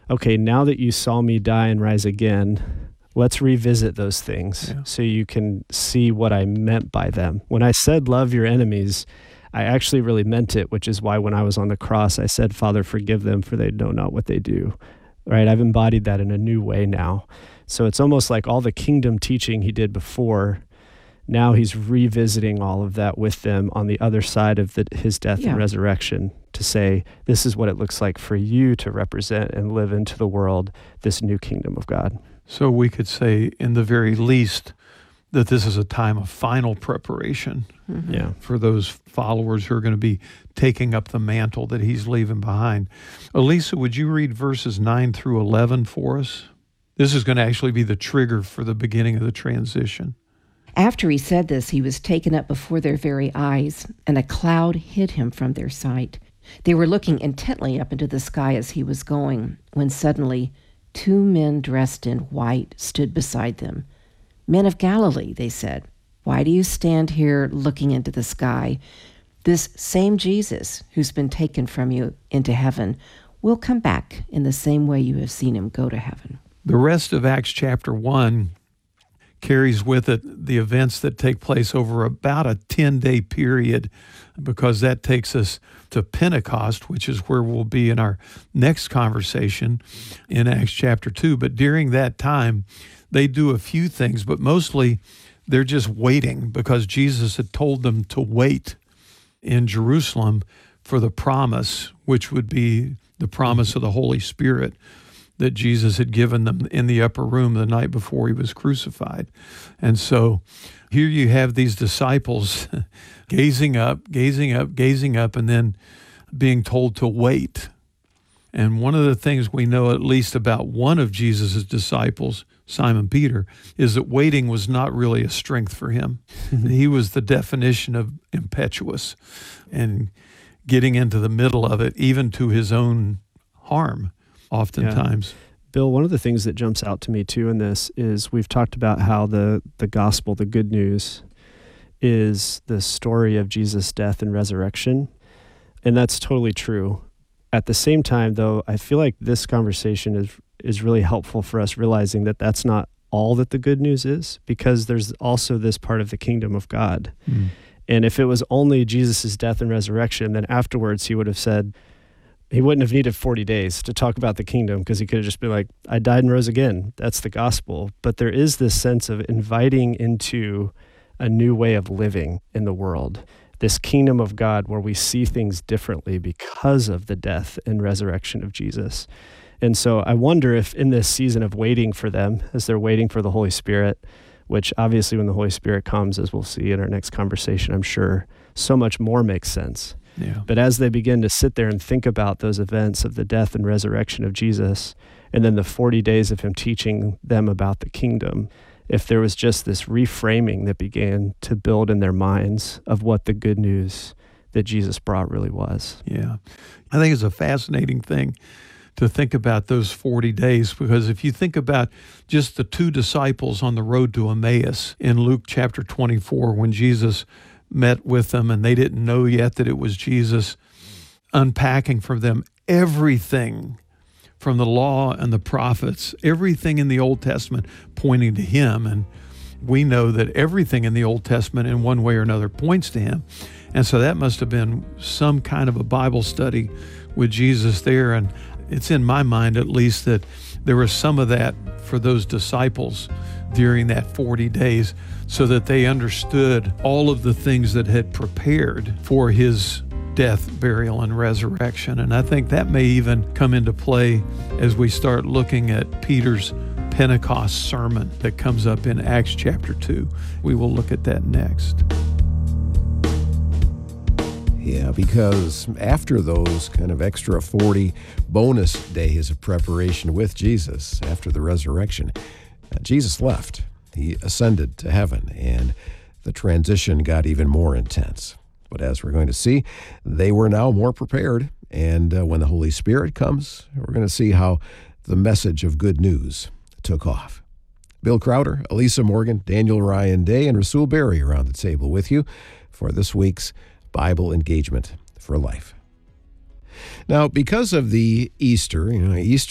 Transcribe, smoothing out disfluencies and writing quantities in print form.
okay, now that you saw me die and rise again, let's revisit those things so you can see what I meant by them. When I said love your enemies, I actually really meant it, which is why when I was on the cross, I said, Father, forgive them, for they know not what they do. Right? I've embodied that in a new way now. So it's almost like all the kingdom teaching he did before, now he's revisiting all of that with them on the other side of his death and resurrection to say, this is what it looks like for you to represent and live into the world, this new kingdom of God. So we could say, in the very least, that this is a time of final preparation for those followers who are going to be taking up the mantle that he's leaving behind. Elisa, would you read verses 9 through 11 for us? This is going to actually be the trigger for the beginning of the transition. After he said this, he was taken up before their very eyes, and a cloud hid him from their sight. They were looking intently up into the sky as he was going, when suddenly 2 men dressed in white stood beside them. Men of Galilee, they said, why do you stand here looking into the sky? This same Jesus, who's been taken from you into heaven, will come back in the same way you have seen him go to heaven. The rest of Acts chapter 1 carries with it the events that take place over about a 10-day period, because that takes us to Pentecost, which is where we'll be in our next conversation in Acts chapter 2. But during that time, they do a few things, but mostly they're just waiting, because Jesus had told them to wait in Jerusalem for the promise, which would be the promise of the Holy Spirit that Jesus had given them in the upper room the night before he was crucified. And so here you have these disciples gazing up, and then being told to wait. And one of the things we know, at least about one of Jesus' disciples, Simon Peter, is that waiting was not really a strength for him. He was the definition of impetuous and getting into the middle of it, even to his own harm, oftentimes. Bill, one of the things that jumps out to me too in this is we've talked about how the gospel, the good news, is the story of Jesus' death and resurrection. And that's totally true. At the same time, though, I feel like this conversation is really helpful for us realizing that that's not all that the good news is, because there's also this part of the kingdom of God. And if it was only Jesus' death and resurrection, then afterwards he would have said, he wouldn't have needed 40 days to talk about the kingdom, because he could have just been like, I died and rose again. That's the gospel. But there is this sense of inviting into a new way of living in the world, this kingdom of God where we see things differently because of the death and resurrection of Jesus. And so I wonder if in this season of waiting for them, as they're waiting for the Holy Spirit, which obviously when the Holy Spirit comes, as we'll see in our next conversation, I'm sure so much more makes sense. But as they begin to sit there and think about those events of the death and resurrection of Jesus, and then the 40 days of him teaching them about the kingdom, if there was just this reframing that began to build in their minds of what the good news that Jesus brought really was. Yeah. I think it's a fascinating thing to think about those 40 days, because if you think about just the 2 disciples on the road to Emmaus in Luke chapter 24, when Jesus met with them and they didn't know yet that it was Jesus, unpacking for them everything from the law and the prophets, everything in the Old Testament pointing to him. And we know that everything in the Old Testament in one way or another points to him. And so that must have been some kind of a Bible study with Jesus there. And it's in my mind, at least, that there was some of that for those disciples during that 40 days, so that they understood all of the things that had prepared for his death, burial, and resurrection. And I think that may even come into play as we start looking at Peter's Pentecost sermon that comes up in Acts chapter 2. We will look at that next. Yeah, because after those kind of extra 40 bonus days of preparation with Jesus after the resurrection, Jesus left. He ascended to heaven, and the transition got even more intense. But as we're going to see, they were now more prepared, and when the Holy Spirit comes, we're going to see how the message of good news took off. Bill Crowder, Elisa Morgan, Daniel Ryan Day, and Rasul Berry are on the table with you for this week's Bible Engagement for Life. Now, because of the Easter